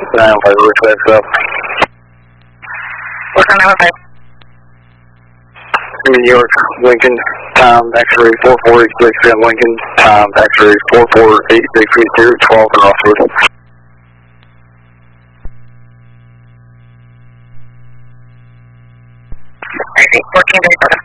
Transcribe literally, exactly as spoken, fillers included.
nine five, request up. What's the nine five? New York, Lincoln, time, X-ray four four eight six at Lincoln, time, X-ray four four eight six eight zero, twelve and Rosswood. I see, fourteen days.